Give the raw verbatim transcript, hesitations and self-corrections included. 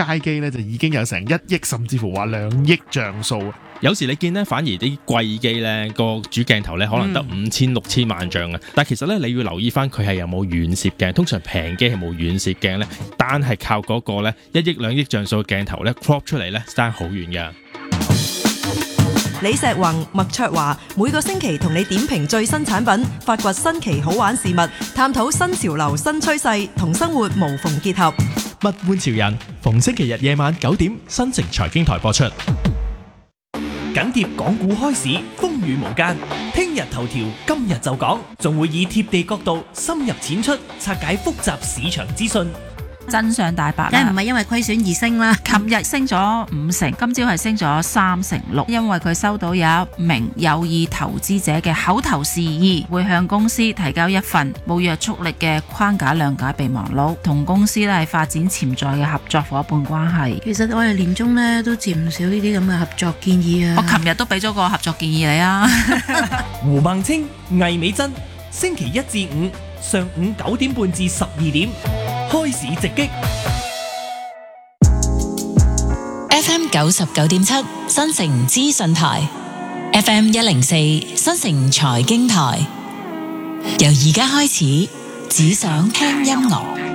街機咧就已經有成一億甚至乎話兩億像素。 有時你見咧，反而啲貴機咧個主鏡頭咧可能得五千六千萬像啊，但係其實咧你要留意翻佢係有冇遠攝鏡，通常平機係冇遠攝鏡咧，單係靠嗰個咧一億兩億像素嘅鏡頭咧 crop 出嚟咧爭好遠㗎。 李石宏、麥卓華每個星期同你點評最新產品，發掘新奇好玩事物，探討新潮流新趨勢，同生活無縫結合。 物玩潮人，逢星期日夜晚九點，新城財經台播出。 緊貼港股開市，風雨無間。聽日頭條，今日就講，仲會以貼地角度深入淺出，拆解複雜市場資訊。 真相大白啦， 梗係唔係因為虧損而升啦。 琴日升咗五成，今朝係升咗三成六，因為佢收到有一名有意投資者嘅口頭示意，會向公司提交一份冇約束力嘅框架諒解備忘錄，同公司咧係發展潛在嘅合作伙伴關係。 其實我哋年中咧都接唔少呢啲咁嘅合作建議啊。 我琴日都俾咗個合作建議你啊。 胡孟青、魏美珍，星期一至五上午九點半至十二點。開市直擊 F M 九十九點七新城資訊台 F M 一零四新城財經台，由而家開始只想聽音樂。